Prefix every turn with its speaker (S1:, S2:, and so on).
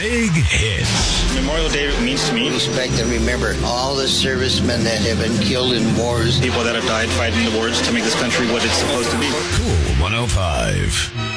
S1: Big Hits.
S2: Memorial Day means to me
S3: respect and remember all the servicemen that have been killed in wars.
S2: People that have died fighting the wars to make this country what it's supposed to be.
S1: Cool 105.